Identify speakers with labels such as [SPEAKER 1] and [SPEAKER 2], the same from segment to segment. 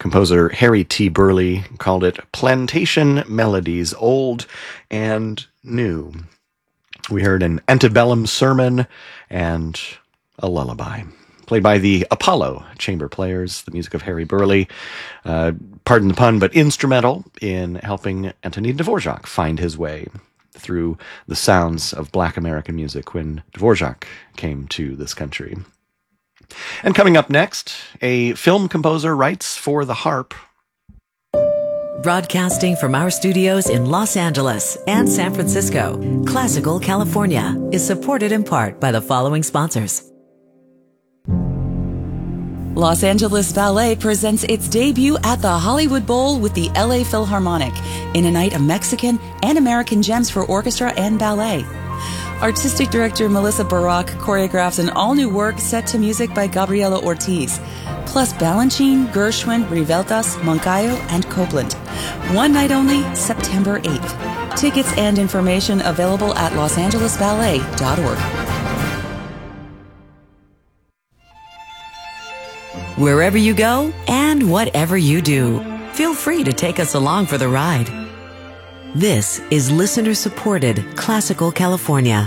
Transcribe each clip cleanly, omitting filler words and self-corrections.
[SPEAKER 1] Composer Harry T. Burleigh called it Plantation Melodies, Old and New. We heard an antebellum sermon and a lullaby, played by the Apollo Chamber Players, the music of Harry Burleigh. Pardon the pun, but instrumental in helping Antonin Dvorak find his way through the sounds of Black American music when Dvorak came to this country. And coming up next, a film composer writes for the harp.
[SPEAKER 2] Broadcasting from our studios in Los Angeles and San Francisco, Classical California is supported in part by the following sponsors.
[SPEAKER 3] Los Angeles Ballet presents its debut at the Hollywood Bowl with the LA Philharmonic in a night of Mexican and American gems for orchestra and ballet. Artistic director Melissa Barak choreographs an all-new work set to music by Gabriela Ortiz, plus Balanchine, Gershwin, Riveltas, Moncayo, and Copland. One night only, September 8th. Tickets and information available at losangelesballet.org.
[SPEAKER 2] Wherever you go and whatever you do, feel free to take us along for the ride. This is listener-supported Classical California.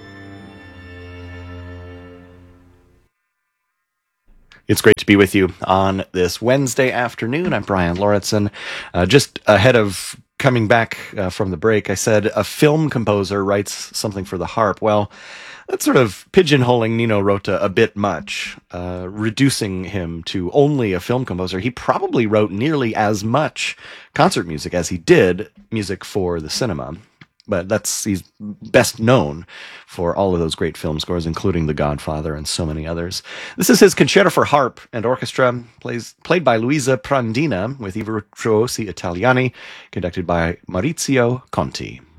[SPEAKER 1] It's great to be with you on this Wednesday afternoon. I'm Brian Lauritsen. Just ahead of coming back from the break, I said a film composer writes something for the harp. Well, that's sort of pigeonholing Nino Rota a bit much, reducing him to only a film composer. He probably wrote nearly as much concert music as he did music for the cinema. But he's best known for all of those great film scores, including The Godfather and so many others. This is his Concerto for Harp and Orchestra, played by Luisa Prandina with I Virtuosi Italiani, conducted by Maurizio Conti.